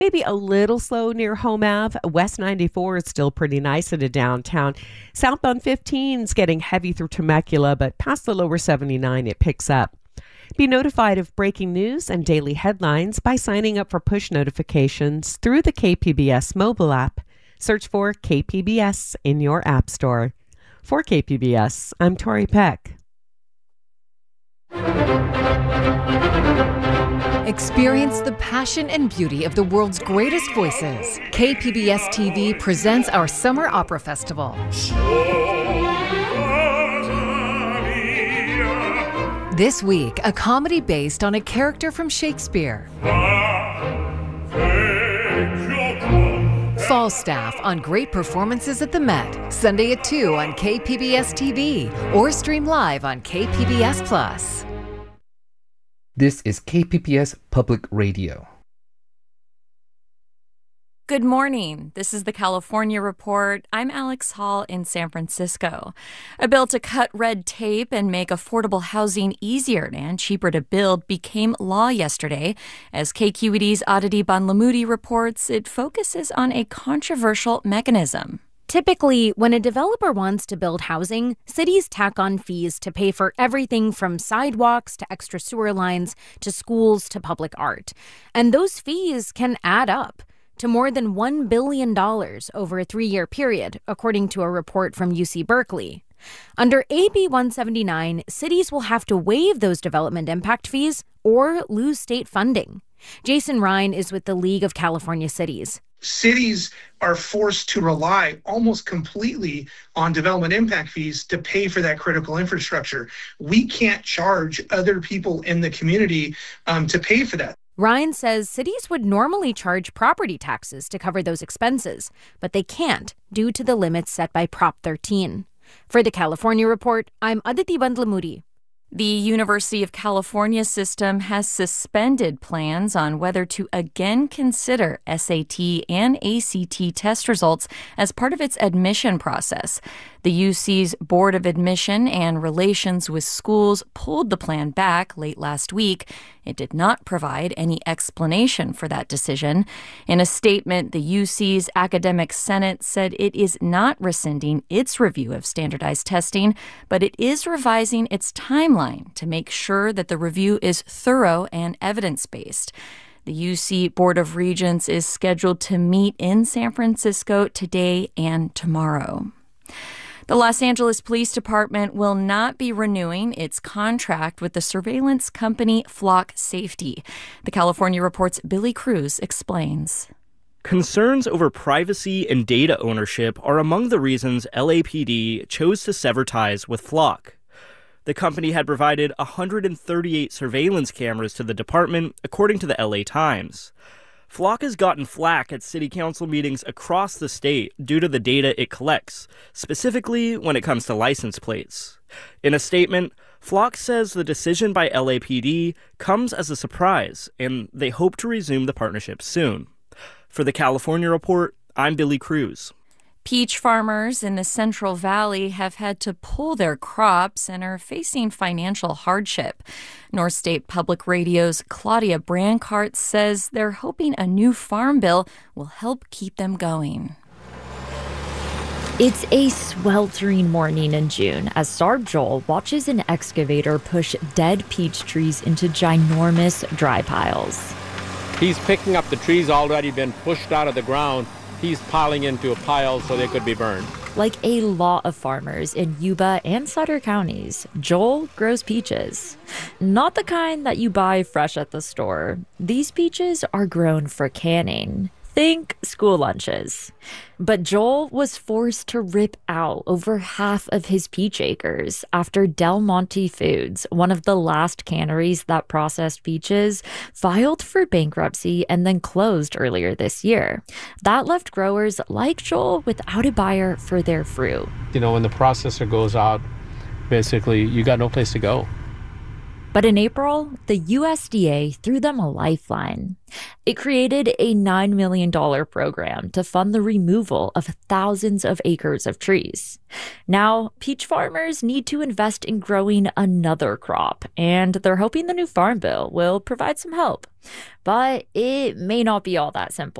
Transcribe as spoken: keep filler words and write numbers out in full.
Maybe a little slow near Home Ave. West ninety-four is still pretty nice into downtown. Southbound fifteen is getting heavy through Temecula, but past the lower seventy-nine, it picks up. Be notified of breaking news and daily headlines by signing up for push notifications through the K P B S mobile app. Search for K P B S in your app store. For K P B S, I'm Tori Peck. Experience the passion and beauty of the world's greatest voices. K P B S T V presents our Summer Opera Festival. This week, a comedy based on a character from Shakespeare. Falstaff on great performances at the Met. Sunday at two on K P B S T V or stream live on K P B S Plus. This is K P B S Public Radio. Good morning. This is the California Report. I'm Alex Hall in San Francisco. A bill to cut red tape and make affordable housing easier and cheaper to build became law yesterday. As K Q E D's Aditi Bandlamudi reports, it focuses on a controversial mechanism. Typically, when a developer wants to build housing, cities tack on fees to pay for everything from sidewalks to extra sewer lines to schools to public art. And those fees can add up to more than one billion dollars over a three-year period, according to a report from U C Berkeley. Under A B one seventy-nine, cities will have to waive those development impact fees or lose state funding. Jason Ryan is with the League of California Cities. Cities are forced to rely almost completely on development impact fees to pay for that critical infrastructure. We can't charge other people in the community um, to pay for that. Ryan says cities would normally charge property taxes to cover those expenses, but they can't due to the limits set by Prop thirteen. For the California Report, I'm Aditi Bandlamudi. The University of California system has suspended plans on whether to again consider S A T and A C T test results as part of its admission process. The U C's Board of Admission and Relations with Schools pulled the plan back late last week. It did not provide any explanation for that decision. In a statement, the U C's Academic Senate said it is not rescinding its review of standardized testing, but it is revising its timeline to make sure that the review is thorough and evidence-based. The U C Board of Regents is scheduled to meet in San Francisco today and tomorrow. The Los Angeles Police Department will not be renewing its contract with the surveillance company Flock Safety. The California Report's Billy Cruz explains. Concerns over privacy and data ownership are among the reasons L A P D chose to sever ties with Flock. The company had provided one hundred thirty-eight surveillance cameras to the department, according to the L A Times. Flock has gotten flack at city council meetings across the state due to the data it collects, specifically when it comes to license plates. In a statement, Flock says the decision by L A P D comes as a surprise, and they hope to resume the partnership soon. For the California Report, I'm Billy Cruz. Peach farmers in the Central Valley have had to pull their crops and are facing financial hardship. North State Public Radio's Claudia Brancart says they're hoping a new farm bill will help keep them going. It's a sweltering morning in June as Sarb Joel watches an excavator push dead peach trees into ginormous dry piles. He's picking up the trees already been pushed out of the ground. He's piling into a pile so they could be burned. Like a lot of farmers in Yuba and Sutter counties, Joel grows peaches. Not the kind that you buy fresh at the store. These peaches are grown for canning. Think school lunches. But Joel was forced to rip out over half of his peach acres after Del Monte Foods, one of the last canneries that processed peaches, filed for bankruptcy and then closed earlier this year. That left growers like Joel without a buyer for their fruit. You know, when the processor goes out, basically you got no place to go. But in April, the U S D A threw them a lifeline. It created a nine million dollars program to fund the removal of thousands of acres of trees. Now, peach farmers need to invest in growing another crop, and they're hoping the new farm bill will provide some help. But it may not be all that simple.